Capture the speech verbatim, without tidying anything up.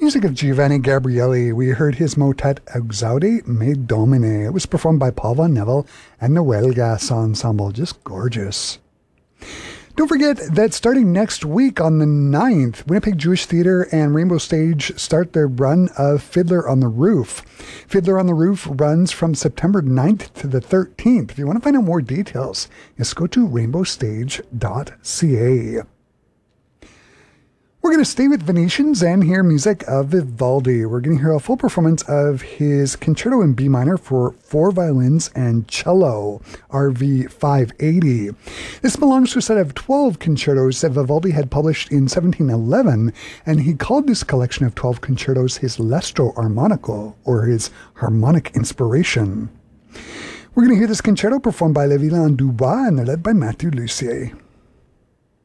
Music of Giovanni Gabrieli. We heard his motet Exaudi Me Domine. It was performed by Paul Von Neville and the Huelgas Ensemble. Just gorgeous. Don't forget that starting next week on the ninth, Winnipeg Jewish Theatre and Rainbow Stage start their run of Fiddler on the Roof. Fiddler on the Roof runs from September ninth to the thirteenth. If you want to find out more details, just go to rainbow stage dot c a. We're going to stay with Venetians and hear music of Vivaldi. We're going to hear a full performance of his Concerto in B minor for four violins and cello, R V five eighty. This belongs to a set of twelve concertos that Vivaldi had published in seventeen eleven, and he called this collection of twelve concertos his Lestro Armonico, or his harmonic inspiration. We're going to hear this concerto performed by Le Villain Dubois, and they're led by Mathieu Lussier.